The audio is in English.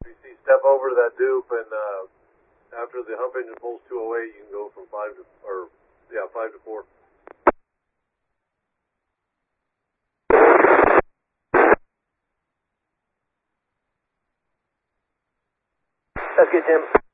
you see step over to that dupe, and after the hump engine pulls 208, you can go from 5 to 4. That's good, Tim.